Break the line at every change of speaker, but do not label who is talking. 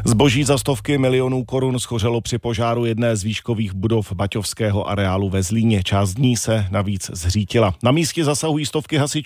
Zboží za stovky milionů korun schořelo při požáru jedné z výškových budov baťovského areálu ve Zlíně. Část dní se navíc zřítila. Na místě zasahují stovky hasičů.